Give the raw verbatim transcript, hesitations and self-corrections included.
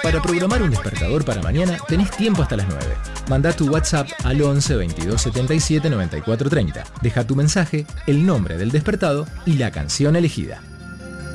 Para programar un despertador para mañana tenés tiempo hasta las nueve. Mandá tu WhatsApp al once veintidós setenta y siete noventa y cuatro treinta. Deja tu mensaje, el nombre del despertado y la canción elegida.